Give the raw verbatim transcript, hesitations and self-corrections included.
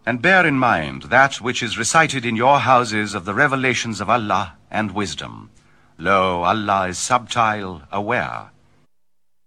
And bear in mind that which is recited in your houses of the revelations of Allah and wisdom. Lo, Allah is subtile, aware,